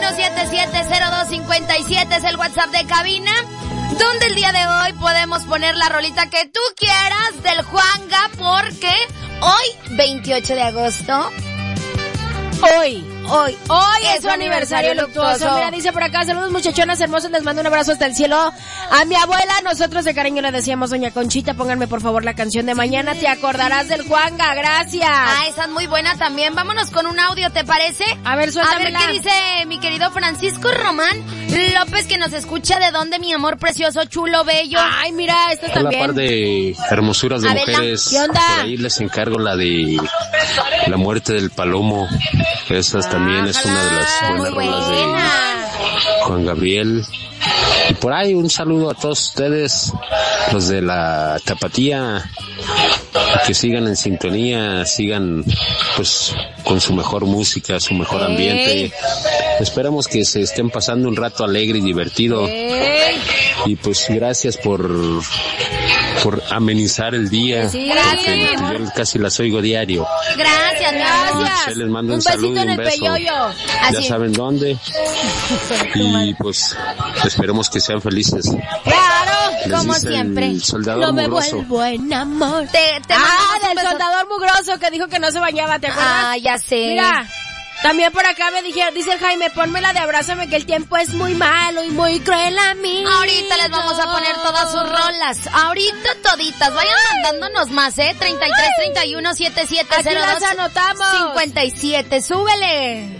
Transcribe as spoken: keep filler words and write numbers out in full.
uno siete siete cero dos cinco siete es el WhatsApp de cabina, donde el día de hoy podemos poner la rolita que tú quieras del Juanga, porque hoy, veintiocho de agosto, Hoy, hoy, hoy es su aniversario luctuoso. Mira, dice por acá, saludos muchachonas hermosas, les mando un abrazo hasta el cielo. A mi abuela, nosotros de cariño le decíamos, doña Conchita, pónganme por favor la canción de Mañana te acordarás del Juanga, gracias. Ah, esa es muy buena también. Vámonos con un audio, ¿te parece? A ver, suéltamela. A ver qué dice mi querido Francisco Román López, que nos escucha. ¿De dónde, mi amor precioso, chulo, bello? Ay, mira, esta también. A la par de hermosuras de a ver, mujeres, ¿qué onda? por ahí les encargo la de La muerte del palomo. Esas también ah, es una de las buenas rolas de Juan Gabriel. Y por ahí un saludo a todos ustedes, los de la Tapatía, que sigan en sintonía, sigan pues con su mejor música, su mejor Ey. ambiente. Esperamos que se estén pasando un rato alegre y divertido. Ey. Y pues gracias por por amenizar el día. Sí, gracias, porque yo casi las oigo diario. Gracias, gracias. Les mando un, un saludo besito y en un el beso. peyoyo. Ya Así. saben dónde. Y pues esperemos que sean felices. Claro, Les como dice siempre. El soldador no me mugroso. vuelvo en amor. Te, te Ah, mandamos un del beso. soldador mugroso que dijo que no se bañaba, ¿te acuerdas? Ah, ya sé. Mira, también por acá me dijeron, dice el Jaime, ponme la de Abrázame que el tiempo es muy malo y muy cruel a mí. Ahorita les vamos a poner todas sus rolas. Ahorita toditas. Vayan mandándonos más, ¿eh? treinta y tres, treinta y uno, setenta y siete cero dos Aquí las anotamos. cincuenta y siete. Súbele.